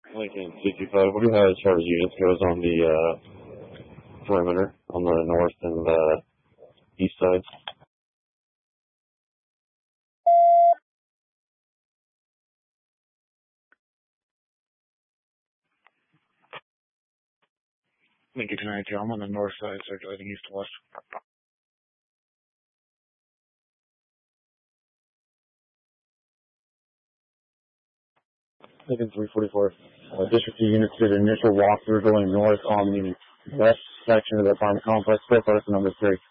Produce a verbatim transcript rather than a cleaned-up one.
Lincoln sixty-five, what do you have as far as units goes on the uh, perimeter on the north and the east sides? Lincoln tonight, I'm on the north side, circulating east to west. Lincoln three forty-four. Uh, District two units did an initial walkthrough going north on the west section of the apartment complex. Still person number three.